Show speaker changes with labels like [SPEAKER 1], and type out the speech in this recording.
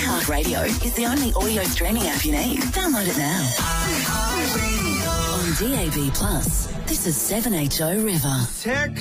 [SPEAKER 1] iHeartRadio is the only audio streaming app you need. Download it now. On DAB+, this is 7HO River.